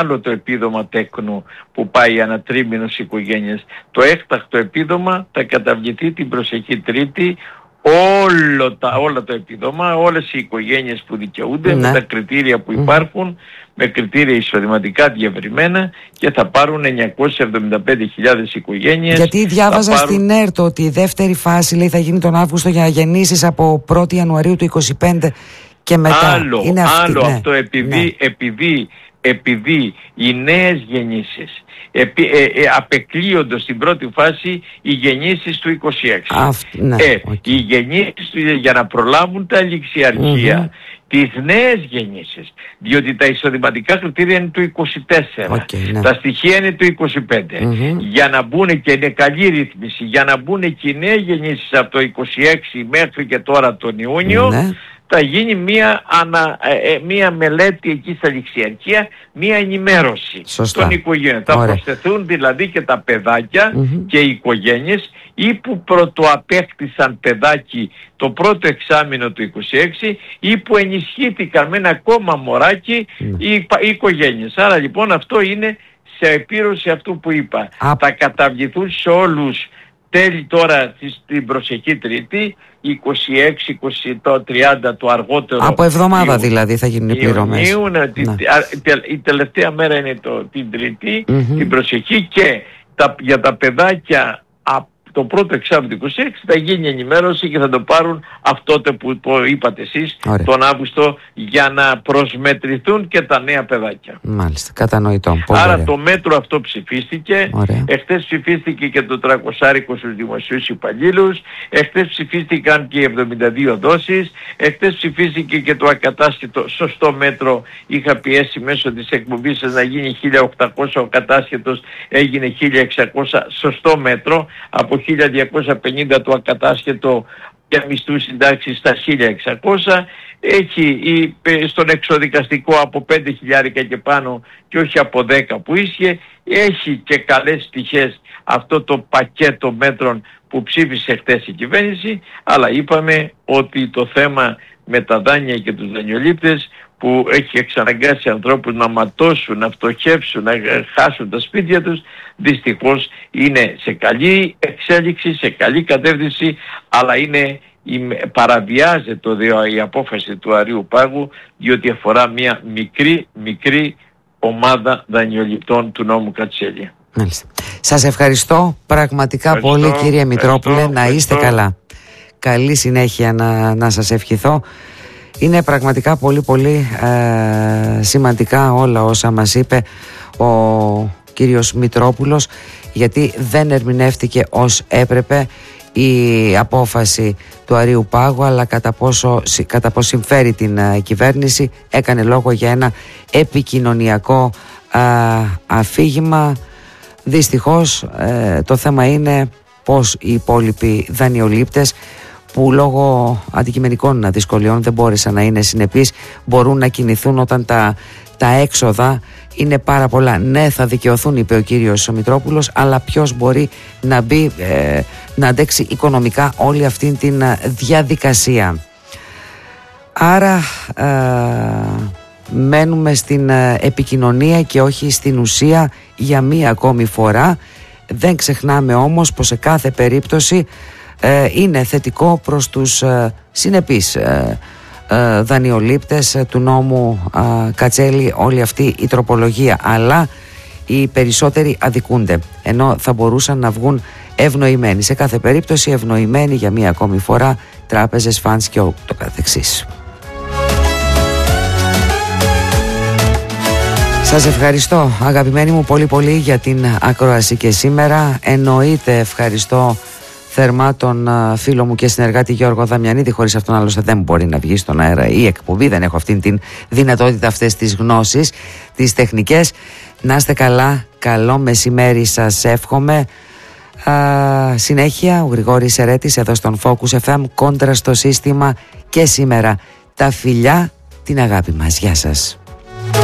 άλλο το επίδομα τέκνου που πάει ανά τρίμηνος οικογένειες. Το έκτακτο επίδομα θα καταβληθεί την προσεχή Τρίτη, όλα το επίδομα, όλες οι οικογένειες που δικαιούνται, με τα κριτήρια που υπάρχουν, με κριτήρια εισοδηματικά διευρυμένα, και θα πάρουν 975.000 οικογένειες. Γιατί διάβαζα στην ΕΡΤ ότι η δεύτερη φάση, λέει, θα γίνει τον Αύγουστο για γεννήσεις από 1η Ιανουαρίου του 2025 και μετά. Είναι αυτή, αυτό, επειδή οι νέες γεννήσεις απεκλείονται στην πρώτη φάση οι γεννήσεις του 26. Οι γεννήσεις για να προλάβουν τα ληξιαρχεία, τις νέες γεννήσεις, διότι τα εισοδηματικά κριτήρια είναι του 24, τα στοιχεία είναι του 25, για να μπουν, και είναι καλή ρύθμιση, για να μπουν και οι νέες γεννήσεις από το 26 μέχρι και τώρα τον Ιούνιο, θα γίνει μία μελέτη εκεί στα ληξιαρχεία, μία ενημέρωση των οικογένειων. Θα προσθεθούν δηλαδή και τα παιδάκια και οι οικογένειες ή που πρωτοαπέκτησαν παιδάκι το πρώτο εξάμηνο του 26 ή που ενισχύθηκαν με ένα ακόμα μωράκι οι οικογένειες. Άρα λοιπόν αυτό είναι σε επίρρωση αυτού που είπα. Θα καταβληθούν σε όλους τέλη τώρα την προσεχή Τρίτη, 26, 30 το αργότερο. Από εβδομάδα δηλαδή θα γίνουν οι πληρωμές. Η τελευταία μέρα είναι την Τρίτη, την προσεχή, και για τα παιδάκια το πρώτο εξάμηνο του 26 θα γίνει ενημέρωση και θα το πάρουν αυτότε που το είπατε εσείς, τον Αύγουστο, για να προσμετρηθούν και τα νέα παιδάκια. Μάλιστα, κατανοητό. Άρα το μέτρο αυτό ψηφίστηκε. Εχθές ψηφίστηκε και το 300 στους δημοσίους υπαλλήλους. Εχθές ψηφίστηκαν και 72 δόσεις. Εχθές ψηφίστηκε και το ακατάσχετο σωστό μέτρο. Είχα πιέσει μέσω της εκπομπής σας να γίνει 1.800, ο ακατάσχετος έγινε 1.600 σωστό μέτρο. Από 1.250 το ακατάσχετο για μισθούς συντάξεις στα 1.600. Έχει στον εξοδικαστικό από 5.000 και πάνω και όχι από 10 που ίσχυε. Έχει και καλές πτυχές αυτό το πακέτο μέτρων που ψήφισε χτες η κυβέρνηση, αλλά είπαμε ότι το θέμα με τα δάνεια και τους δανειολήπτες που έχει εξαναγκάσει ανθρώπους να ματώσουν, να φτωχεύσουν, να χάσουν τα σπίτια τους, δυστυχώς είναι σε καλή εξέλιξη, σε καλή κατεύθυνση, αλλά παραβιάζεται η απόφαση του Αρείου Πάγου, διότι αφορά μια μικρή ομάδα δανειοληπτών του νόμου Κατσέλια. Σας ευχαριστώ πραγματικά πολύ, κύριε Μητρόπουλε, να είστε καλά. Καλή συνέχεια να σας ευχηθώ. Είναι πραγματικά πολύ σημαντικά όλα όσα μας είπε ο κύριος Μητρόπουλος, γιατί δεν ερμηνεύτηκε ως έπρεπε η απόφαση του Αρείου Πάγου, αλλά κατά πόσο συμφέρει την κυβέρνηση. Έκανε λόγο για ένα επικοινωνιακό αφήγημα. Δυστυχώς το θέμα είναι πως οι υπόλοιποι δανειολήπτες, που λόγω αντικειμενικών δυσκολιών δεν μπόρεσαν να είναι συνεπείς, μπορούν να κινηθούν όταν τα έξοδα είναι πάρα πολλά. Ναι, θα δικαιωθούν, είπε ο κύριος Μητρόπουλος, αλλά ποιος μπορεί να μπει, να αντέξει οικονομικά όλη αυτή την διαδικασία. Άρα μένουμε στην επικοινωνία και όχι στην ουσία για μία ακόμη φορά. Δεν ξεχνάμε όμως πως σε κάθε περίπτωση είναι θετικό προς τους συνεπείς δανειολήπτες του νόμου Κατσέλη όλη αυτή η τροπολογία, αλλά οι περισσότεροι αδικούνται, ενώ θα μπορούσαν να βγουν ευνοημένοι. Σε κάθε περίπτωση ευνοημένοι για μία ακόμη φορά τράπεζες, φαντς και το καθεξής. Σας ευχαριστώ, αγαπημένοι μου, πολύ για την ακρόαση και σήμερα. Εννοείται ευχαριστώ θερμά τον φίλο μου και συνεργάτη Γιώργο Δαμιανίδη. Χωρίς αυτόν άλλωστε δεν μπορεί να βγει στον αέρα η εκπομπή. Δεν έχω αυτήν την δυνατότητα, αυτές τις γνώσεις, τις τεχνικές. Να είστε καλά, καλό μεσημέρι σας εύχομαι. Συνέχεια ο Γρηγόρης Ερέτης εδώ στον Focus FM, κόντρα στο σύστημα και σήμερα. Τα φιλιά, την αγάπη μας. Γεια σας.